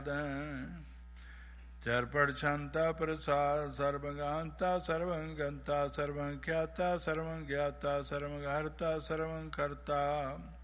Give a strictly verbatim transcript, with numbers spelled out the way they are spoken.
चर्पणछन्ता प्रसाद सर्वगान्ता सर्वं गन्ता सर्वं ख्याता सर्वं ज्ञाता सर्वं हर्ता सर्वं कर्ता